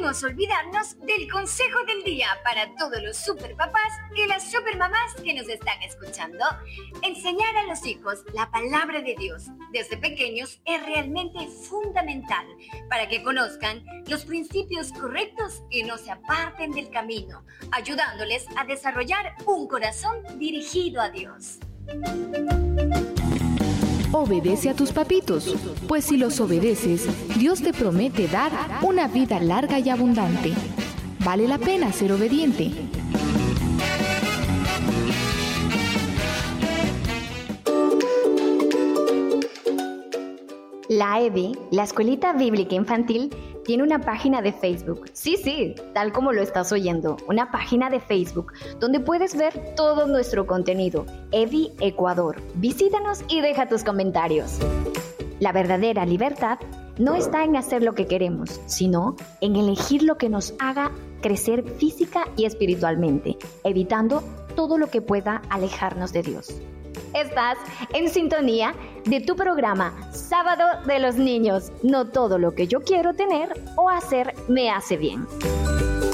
podemos olvidarnos del consejo del día para todos los superpapás y las supermamás que nos están escuchando. Enseñar a los hijos la palabra de Dios desde pequeños es realmente fundamental para que conozcan los principios correctos y no se aparten del camino, ayudándoles a desarrollar un corazón dirigido a Dios. Obedece a tus papitos, pues si los obedeces, Dios te promete dar una vida larga y abundante. Vale la pena ser obediente. La EBI, la Escuelita Bíblica Infantil, tiene una página de Facebook. Sí, tal como lo estás oyendo, una página de Facebook donde puedes ver todo nuestro contenido. EBI Ecuador. Visítanos y deja tus comentarios. La verdadera libertad no está en hacer lo que queremos, sino en elegir lo que nos haga crecer física y espiritualmente, evitando todo lo que pueda alejarnos de Dios. Estás en sintonía de tu programa Sábado de los Niños. No todo lo que yo quiero tener o hacer me hace bien.